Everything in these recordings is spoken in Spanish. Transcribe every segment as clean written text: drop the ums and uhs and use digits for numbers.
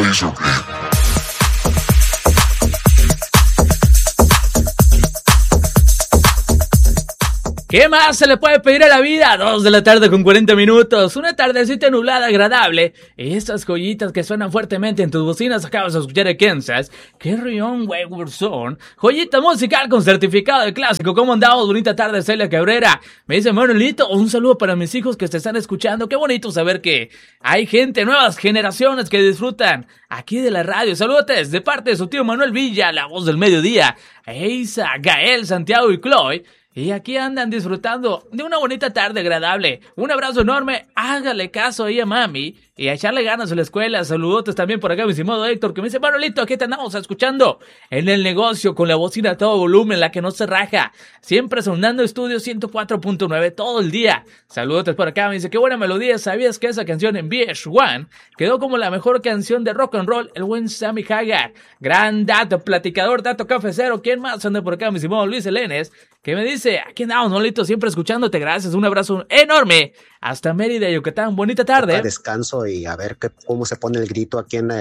¿Qué más se le puede pedir a la vida? 2 de la tarde con 40 minutos, una tardecita nublada agradable, y estas joyitas que suenan fuertemente en tus bocinas. Acabas de escuchar a Kansas, Carry On Wayward Son, joyita musical con certificado de clásico. ¿Cómo andamos? Bonita tarde, Celia Cabrera. Me dice Manuelito, un saludo para mis hijos que te están escuchando. Qué bonito saber que hay gente, nuevas generaciones que disfrutan aquí de la radio. Saludos de parte de su tío Manuel Villa, la voz del mediodía, Eisa, Gael, Santiago y Chloe. Y aquí andan disfrutando de una bonita tarde agradable. Un abrazo enorme, hágale caso ahí a mami y a echarle ganas a la escuela. Saludotes también por acá, mi estimado Héctor, que me dice, Manolito, aquí te andamos escuchando en el negocio con la bocina a todo volumen, la que no se raja. Siempre sonando Estudio 104.9 todo el día. Saludotes por acá, me dice, qué buena melodía. ¿Sabías que esa canción en VH1 quedó como la mejor canción de rock and roll? El buen Sammy Hagar. Gran dato, platicador, dato cafecero. ¿Quién más anda por acá, mi estimado Luis Elenes? Que me dice, aquí andamos, Manolito, siempre escuchándote, gracias, un abrazo enorme, hasta Mérida, Yucatán, bonita tarde. Descanso y a ver cómo se pone el grito aquí en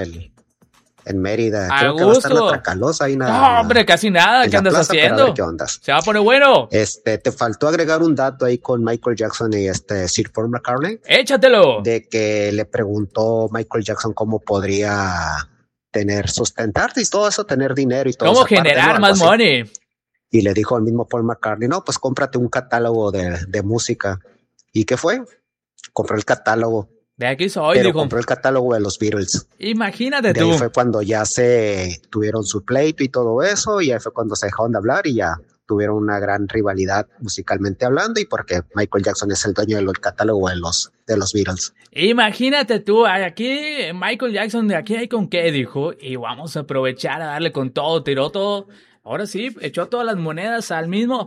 Mérida. A Creo gusto. que va a estar la Tracalosa ahí. No, hombre, casi nada, ¿qué andas plaza, haciendo? A ver qué ondas. Se va a poner bueno. Te faltó agregar un dato ahí con Michael Jackson y Sir Paul McCartney. Échatelo. De que le preguntó Michael Jackson cómo podría sustentarse y todo eso, tener dinero y todo eso. ¿Cómo generar más money? Y le dijo al mismo Paul McCartney, no, pues cómprate un catálogo de música. ¿Y qué fue? Compró el catálogo. De aquí soy, pero dijo. Compró el catálogo de los Beatles. Imagínate de tú. Ahí fue cuando ya se tuvieron su pleito y todo eso, y ahí fue cuando se dejaron de hablar y ya tuvieron una gran rivalidad musicalmente hablando, y porque Michael Jackson es el dueño del catálogo de los Beatles. Imagínate tú, aquí Michael Jackson, de aquí hay con qué, dijo, y vamos a aprovechar a darle con todo, tiró todo. Ahora sí, echó todas las monedas al mismo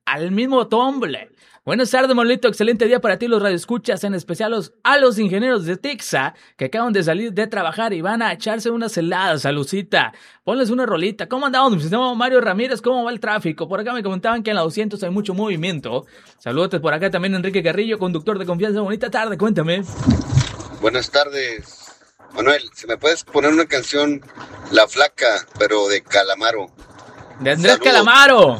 tomble. Buenas tardes, Manolito, excelente día para ti, los radioescuchas, en especial a los ingenieros de Tixa, que acaban de salir de trabajar y van a echarse unas heladas, Salucita. Ponles una rolita. ¿Cómo andamos, mi sistema Mario Ramírez? ¿Cómo va el tráfico? Por acá me comentaban que en la 200 hay mucho movimiento. Saludos por acá también Enrique Carrillo, conductor de confianza. Bonita tarde, cuéntame. Buenas tardes, Manuel. ¿Se me puedes poner una canción, La Flaca, pero de Calamaro? De Andrés Calamaro.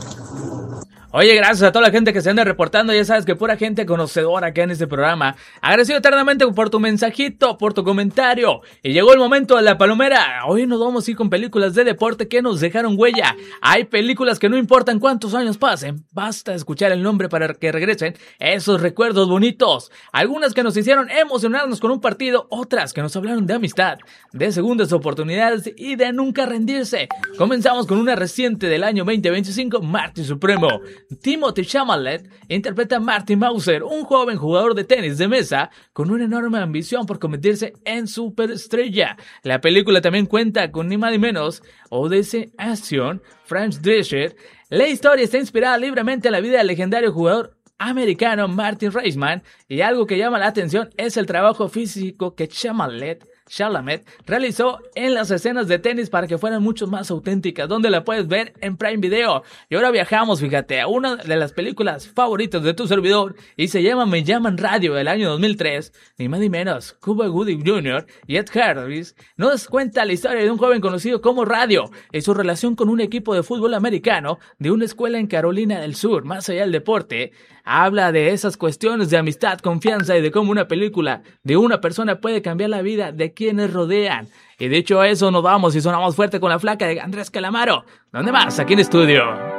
Oye, gracias a toda la gente que se anda reportando. Ya sabes que pura gente conocedora acá en este programa. Agradecido eternamente por tu mensajito, por tu comentario. Y llegó el momento de la palomera. Hoy nos vamos a ir con películas de deporte que nos dejaron huella. Hay películas que no importan cuántos años pasen, basta escuchar el nombre para que regresen esos recuerdos bonitos. Algunas que nos hicieron emocionarnos con un partido, otras que nos hablaron de amistad, de segundas oportunidades y de nunca rendirse. Comenzamos con una reciente del año 2025, Marty Supremo. Timothée Chalamet interpreta a Marty Mauser, un joven jugador de tenis de mesa con una enorme ambición por convertirse en superestrella. La película también cuenta con ni más ni menos Odyssey Action, Frank Drescher. La historia está inspirada libremente en la vida del legendario jugador americano Martin Reisman, y algo que llama la atención es el trabajo físico que Chalamet realizó en las escenas de tenis para que fueran mucho más auténticas, donde la puedes ver en Prime Video. Y ahora viajamos, fíjate, a una de las películas favoritas de tu servidor, y se llama Me Llaman Radio, del año 2003. Ni más ni menos, Cuba Gooding Jr. y Ed Harris nos cuenta la historia de un joven conocido como Radio y su relación con un equipo de fútbol americano de una escuela en Carolina del Sur. Más allá del deporte, habla de esas cuestiones de amistad, confianza y de cómo una película de una persona puede cambiar la vida de quienes rodean. Y dicho eso, nos vamos y sonamos fuerte con La Flaca de Andrés Calamaro. ¿Dónde más? Aquí en estudio.